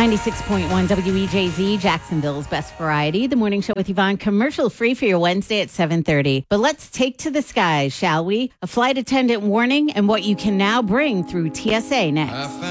96.1 WEJZ, Jacksonville's best variety. The morning show with Yvonne, commercial free for your Wednesday at 7:30. But let's take to the skies, shall we? A flight attendant warning and what you can now bring through TSA next.